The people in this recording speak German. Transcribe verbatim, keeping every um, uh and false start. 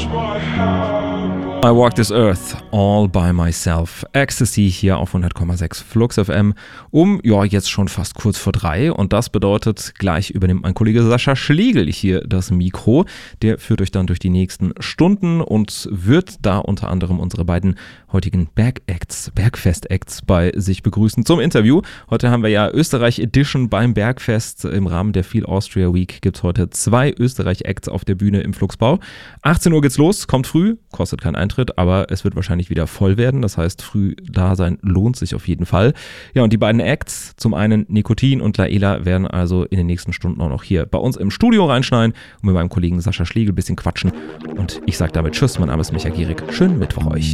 I walk this earth all by myself. Ecstasy hier auf hundert Komma sechs Flux F M um, ja, jetzt schon fast kurz vor drei. Und das bedeutet, gleich übernimmt mein Kollege Sascha Schlegel hier das Mikro. Der führt euch dann durch die nächsten Stunden und wird da unter anderem unsere beiden heutigen Bergacts, Bergfest-Acts bei sich begrüßen zum Interview. Heute haben wir ja Österreich Edition beim Bergfest. Im Rahmen der Feel Austria Week gibt es heute zwei Österreich-Acts auf der Bühne im Fluxbau. achtzehn Uhr geht's los, kommt früh, kostet keinen Eintritt, aber es wird wahrscheinlich wieder voll werden. Das heißt, früh da sein lohnt sich auf jeden Fall. Ja, und die beiden Acts, zum einen Nikotin und Laela, werden also in den nächsten Stunden auch noch hier bei uns im Studio reinschneiden und mit meinem Kollegen Sascha Schlegel ein bisschen quatschen. Und ich sage damit Tschüss, mein Name ist Micha Gierig. Schönen Mittwoch euch.